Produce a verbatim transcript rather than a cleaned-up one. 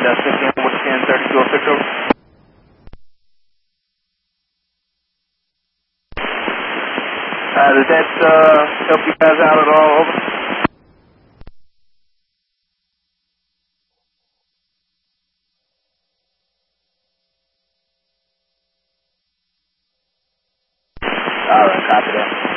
uh, fifteen with ten thirty-two oh six over. Uh, does that uh, help you guys out at all? Over. All right, copy that.